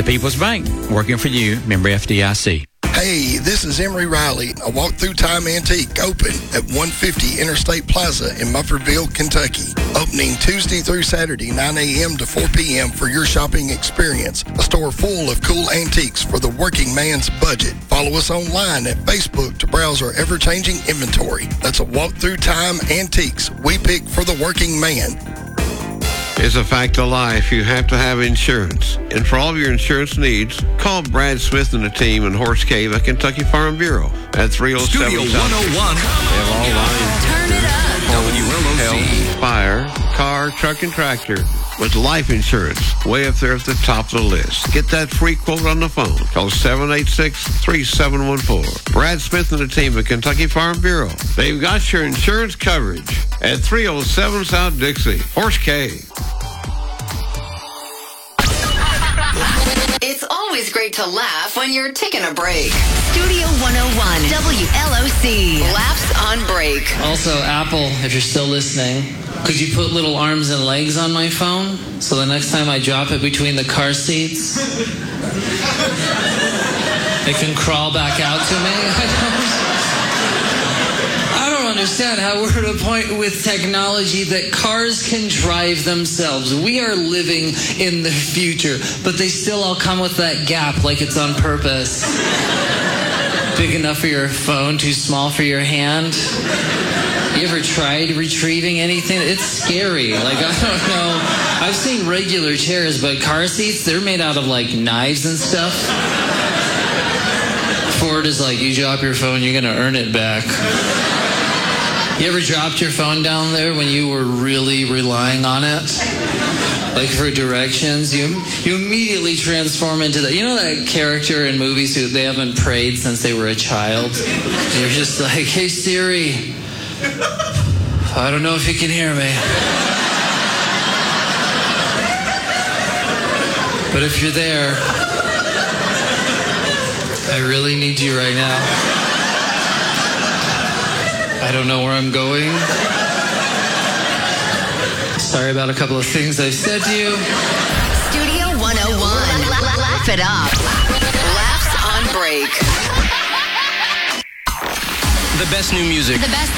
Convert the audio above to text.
People's Bank, working for you, member FDIC. Hey, this is Emery Riley. A walk-through time antique open at 150 Interstate Plaza in Muffordsville, Kentucky. Opening Tuesday through Saturday, 9 a.m. to 4 p.m. for your shopping experience. A store full of cool antiques for the working man's budget. Follow us online at Facebook to browse our ever-changing inventory. That's a walk-through time antiques we pick for the working man. It's a fact of life. You have to have insurance. And for all of your insurance needs, call Brad Smith and the team in Horse Cave at Kentucky Farm Bureau at 307 Studio 101. They have all lines. Turn it up. WLOC. Health, fire, car, truck, and tractor. With life insurance, way up there at the top of the list. Get that free quote on the phone. Call 786-3714. Brad Smith and the team at Kentucky Farm Bureau. They've got your insurance coverage at 307 South Dixie, Horse Cave. It's always great to laugh when you're taking a break. Studio 101, WLOC. Laughs on break. Also, Apple, if you're still listening, could you put little arms and legs on my phone so the next time I drop it between the car seats, it can crawl back out to me? I don't understand how we're at a point with technology that cars can drive themselves. We are living in the future, but they still all come with that gap like it's on purpose. Big enough for your phone, too small for your hand. You ever tried retrieving anything? It's scary. Like, I don't know. I've seen regular chairs, but car seats, they're made out of, like, knives and stuff. Ford is like, you drop your phone, you're going to earn it back. You ever dropped your phone down there when you were really relying on it? Like for directions? You immediately transform into that. You know that character in movies who they haven't prayed since they were a child? You're just like, hey, Siri, I don't know if you can hear me. But if you're there, I really need you right now. I don't know where I'm going. Sorry about a couple of things I've said to you. Studio 101. Laugh it up. Laughs on break. The best new music. The best